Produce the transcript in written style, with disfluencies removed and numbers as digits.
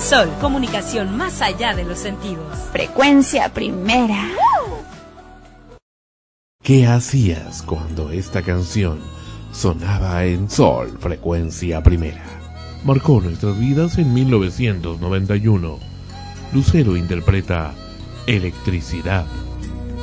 Sol, comunicación más allá de los sentidos. Frecuencia Primera. ¿Qué hacías cuando esta canción sonaba en Sol, Frecuencia Primera? Marcó nuestras vidas en 1991. Lucero interpreta Electricidad.